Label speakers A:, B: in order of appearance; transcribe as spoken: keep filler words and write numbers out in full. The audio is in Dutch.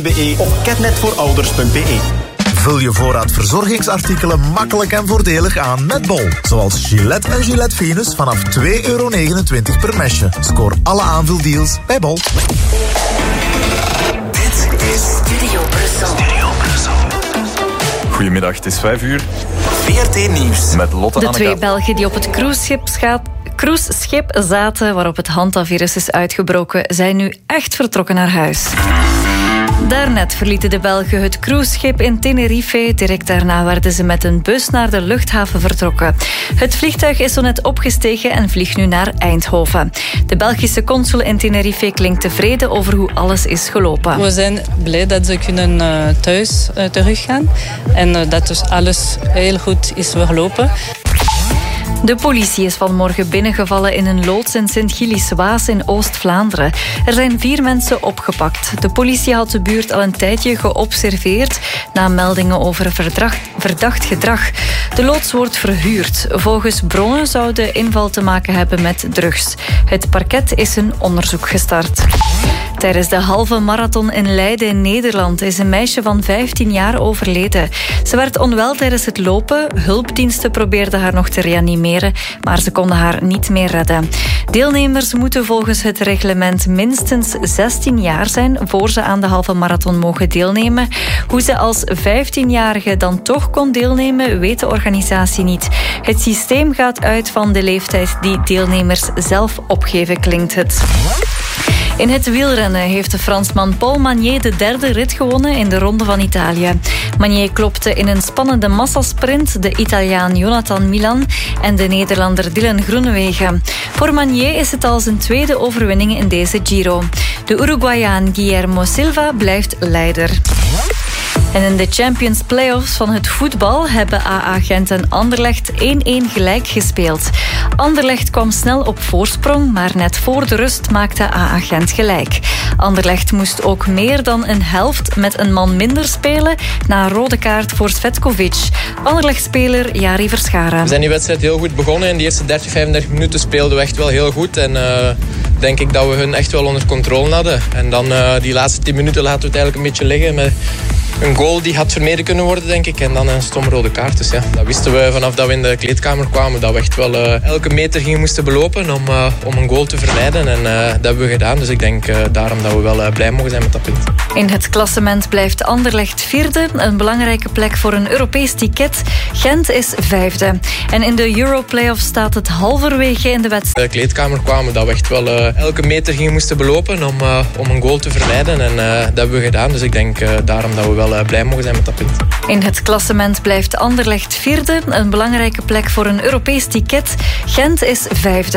A: be of catnetvoorouders punt be.
B: Vul je voorraad verzorgingsartikelen makkelijk en voordelig aan met Bol. Zoals Gillette en Gillette Venus vanaf twee euro negenentwintig per mesje. Scoor alle aanvuldeals bij Bol.
C: Dit is Studio Brussel. Studio Brussel.
D: Goedemiddag, het is vijf uur.
C: V R T Nieuws.
D: Met Lotte
E: De
D: Anneka.
E: twee Belgen die op het cruiseschip schaat... cruiseschip zaten waarop het hantavirus is uitgebroken, zijn nu echt vertrokken naar huis. Daarnet verlieten de Belgen het cruiseschip in Tenerife. Direct daarna werden ze met een bus naar de luchthaven vertrokken. Het vliegtuig is zo net opgestegen en vliegt nu naar Eindhoven. De Belgische consul in Tenerife klinkt tevreden over hoe alles is gelopen.
F: We zijn blij dat ze kunnen uh, thuis uh, teruggaan en uh, dat dus alles heel goed is verlopen.
E: De politie is vanmorgen binnengevallen in een loods in Sint-Gilles-Waas in Oost-Vlaanderen. Er zijn vier mensen opgepakt. De politie had de buurt al een tijdje geobserveerd na meldingen over verdacht, verdacht gedrag. De loods wordt verhuurd. Volgens bronnen zou de inval te maken hebben met drugs. Het parket is een onderzoek gestart. Tijdens de halve marathon in Leiden in Nederland is een meisje van vijftien jaar overleden. Ze werd onwel tijdens het lopen. Hulpdiensten probeerden haar nog te reanimeren, maar ze konden haar niet meer redden. Deelnemers moeten volgens het reglement minstens zestien jaar zijn voor ze aan de halve marathon mogen deelnemen. Hoe ze als vijftienjarige dan toch kon deelnemen, weet de organisatie niet. Het systeem gaat uit van de leeftijd die deelnemers zelf opgeven, klinkt het. In het wielrennen heeft de Fransman Paul Magnier de derde rit gewonnen in de Ronde van Italië. Magnier klopte in een spannende massasprint de Italiaan Jonathan Milan en de Nederlander Dylan Groenewegen. Voor Magnier is het al zijn tweede overwinning in deze Giro. De Uruguayaan Guillermo Silva blijft leider. En in de Champions Playoffs van het voetbal hebben A A Gent en Anderlecht één-één gelijk gespeeld. Anderlecht kwam snel op voorsprong, maar net voor de rust maakte A A Gent gelijk. Anderlecht moest ook meer dan een helft met een man minder spelen na een rode kaart voor Svetkovic. Anderlecht-speler Jari Verscharen.
G: We zijn die wedstrijd heel goed begonnen. In de eerste dertig, vijfendertig minuten speelden we echt wel heel goed. En uh, denk ik dat we hun echt wel onder controle hadden. En dan uh, die laatste tien minuten laten we het eigenlijk een beetje liggen met een goal die had vermeden kunnen worden, denk ik. En dan een stomme rode kaart. Dus ja, dat wisten we vanaf dat we in de kleedkamer kwamen. Dat we echt wel uh, elke meter gingen moesten belopen om, uh, om een goal te vermijden. En uh, dat hebben we gedaan. Dus ik denk uh, daarom dat we wel uh, blij mogen zijn met dat punt.
E: In het klassement blijft Anderlecht vierde. Een belangrijke plek voor een Europees ticket. Gent is vijfde. En in de Euro-playoffs staat het halverwege in de wedstrijd.
G: In de kleedkamer kwamen dat we echt wel uh, elke meter gingen moesten belopen om, uh, om een goal te vermijden. En uh, dat hebben we gedaan. Dus ik denk uh, daarom dat we wel uh, blij mogen zijn met dat punt.
E: In het klassement blijft Anderlecht vierde. Een belangrijke plek voor een Europees ticket. Gent is vijfde.